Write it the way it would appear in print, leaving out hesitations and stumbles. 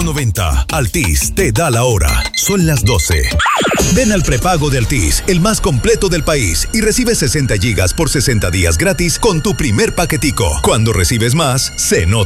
490. Altis te da la hora. Son las 12. Ven al prepago de Altis, el más completo del país, y recibe 60 gigas por 60 días gratis con tu primer paquetico. Cuando recibes más, se nota.